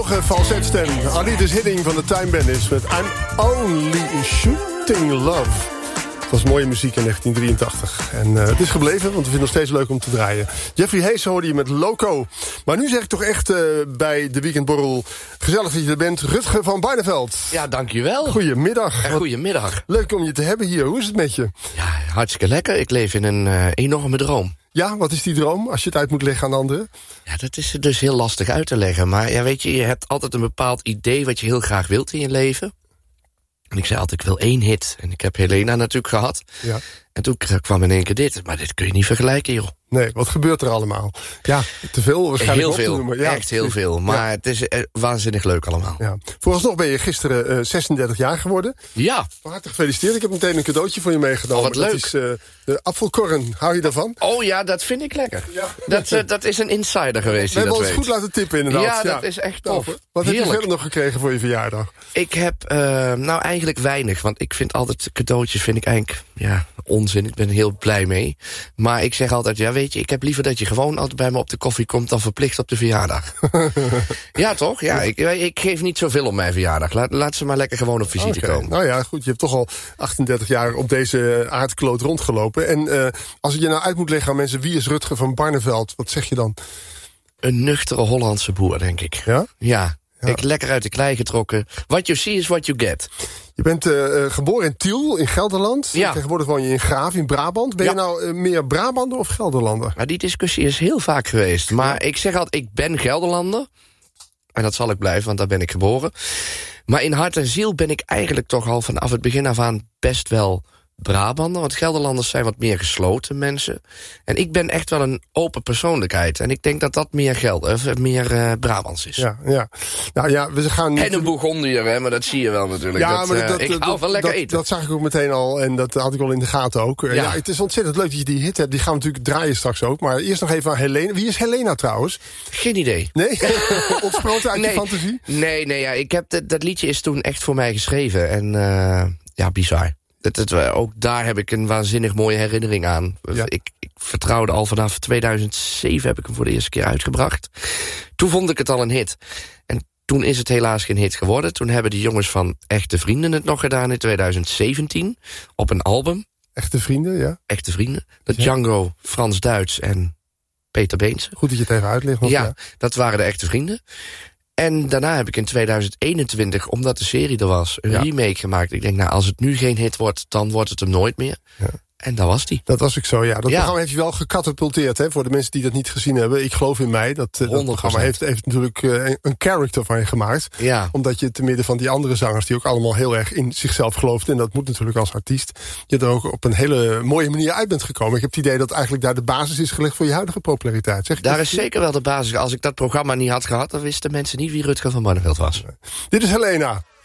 Falsetstem. Alides Hidding van de Time Bandits met I'm Only Shooting Love. Dat was mooie muziek in 1983. En het is gebleven, want we vinden het nog steeds leuk om te draaien. Jeffrey Hayes hoorde je met Loco. Maar nu zeg ik toch echt bij de Weekendborrel... gezellig dat je er bent, Rutger van Barneveld. Ja, dankjewel. Goedemiddag. Goedemiddag. Leuk om je te hebben hier. Hoe is het met je? Ja, hartstikke lekker. Ik leef in een enorme droom. Ja, wat is die droom, als je het uit moet leggen aan anderen? Ja, dat is dus heel lastig uit te leggen. Maar ja, weet je, je hebt altijd een bepaald idee... wat je heel graag wilt in je leven. En ik zei altijd, ik wil 1 hit. En ik heb Helena natuurlijk gehad. Ja. En toen kwam in één keer dit. Maar dit kun je niet vergelijken, joh. Nee, wat gebeurt er allemaal? Ja, te veel waarschijnlijk heel veel, op te noemen. Ja, echt heel veel. Maar het is waanzinnig leuk allemaal. Ja. Vooralsnog ben je gisteren 36 jaar geworden. Ja. Van harte gefeliciteerd. Ik heb meteen een cadeautje voor je meegenomen. Oh, wat leuk. Dat is de apfelkorn. Hou je daarvan? Oh ja, dat vind ik lekker. Ja. Dat is een insider geweest. We hebben ons weet. goed laten tippen inderdaad. Ja, dat is echt tof. Nou, wat heb je verder nog gekregen voor je verjaardag? Ik heb nou eigenlijk weinig. Want ik vind altijd cadeautjes eigenlijk onzin. Ik ben er heel blij mee. Maar ik zeg altijd, ja weet je, ik heb liever dat je gewoon altijd bij me op de koffie komt dan verplicht op de verjaardag. Ja, toch? Ja, ik geef niet zoveel op mijn verjaardag. Laat ze maar lekker gewoon op visite komen. Nou ja, goed, je hebt toch al 38 jaar op deze aardkloot rondgelopen. En als ik je nou uit moet leggen aan mensen, wie is Rutger van Barneveld? Wat zeg je dan? Een nuchtere Hollandse boer, denk ik. Ja? Ja. Ik lekker uit de klei getrokken. What you see is what you get. Je bent geboren in Tiel, in Gelderland. Ja. Tegenwoordig woon je in Graaf, in Brabant. Ben je nou meer Brabander of Gelderlander? Nou, die discussie is heel vaak geweest. Maar ik zeg altijd, ik ben Gelderlander. En dat zal ik blijven, want daar ben ik geboren. Maar in hart en ziel ben ik eigenlijk toch al vanaf het begin af aan best wel Brabander. Want Gelderlanders zijn wat meer gesloten mensen. En ik ben echt wel een open persoonlijkheid. En ik denk dat dat meer Brabants is. Ja. Nou ja, we gaan en een Bourgondier, hè, maar dat zie je wel natuurlijk. Ja, ik hou van lekker eten. Dat zag ik ook meteen al en dat had ik al in de gaten ook. Ja, het is ontzettend leuk dat je die hit hebt. Die gaan we natuurlijk draaien straks ook. Maar eerst nog even aan Helena. Wie is Helena trouwens? Geen idee. Nee? Ontsproten uit je fantasie? Nee, ik heb dat liedje is toen echt voor mij geschreven. En bizar. Ook daar heb ik een waanzinnig mooie herinnering aan. Ja. Ik vertrouwde al vanaf 2007 heb ik hem voor de eerste keer uitgebracht. Toen vond ik het al een hit. En toen is het helaas geen hit geworden. Toen hebben die jongens van Echte Vrienden het nog gedaan in 2017. Op een album. Echte Vrienden, ja. Echte Vrienden. Dat Django, Frans Duits en Peter Beense. Goed dat je het even uitlegt. Ja, dat waren de Echte Vrienden. En daarna heb ik in 2021, omdat de serie er was, een remake gemaakt. Ik denk, nou, als het nu geen hit wordt, dan wordt het hem nooit meer. Ja. En daar was die. Dat was ik zo, ja. Dat programma heeft je wel gecatapulteerd, hè, voor de mensen die dat niet gezien hebben. Ik geloof in mij. Dat programma heeft natuurlijk een character van je gemaakt. Ja. Omdat je te midden van die andere zangers, die ook allemaal heel erg in zichzelf geloofden, en dat moet natuurlijk als artiest, je er ook op een hele mooie manier uit bent gekomen. Ik heb het idee dat eigenlijk daar de basis is gelegd voor je huidige populariteit. Zeg daar is zeker wel de basis. Als ik dat programma niet had gehad, dan wisten mensen niet wie Rutger van Barneveld was. Nee. Dit is Helena.